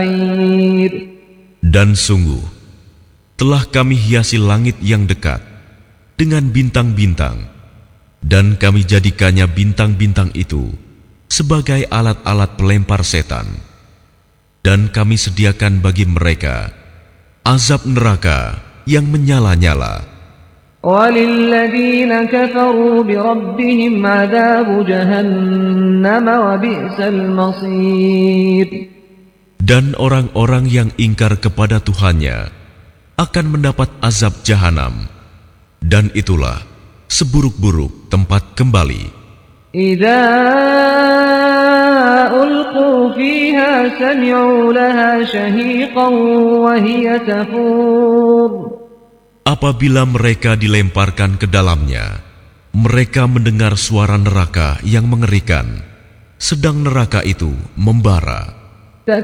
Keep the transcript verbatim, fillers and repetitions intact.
Dan sungguh, telah kami hiasi langit yang dekat dengan bintang-bintang, dan kami jadikannya bintang-bintang itu sebagai alat-alat pelempar setan. Dan kami sediakan bagi mereka azab neraka yang menyala-nyala. وَلِلَّذِينَ كَفَرُوا بِرَبِّهِمْ عَذَابُ جَهَنَّمَ وَبِئْسَ الْمَصِيرُ. Dan orang-orang yang ingkar kepada Tuhannya akan mendapat azab jahanam, dan itulah seburuk-buruk tempat kembali. إِذَا أُلْقُوا فِيهَا سَمِعُوا لَهَا شَهِيقًا وَهِيَ تَفُورُ. Apabila mereka dilemparkan ke dalamnya, mereka mendengar suara neraka yang mengerikan, sedang neraka itu membara.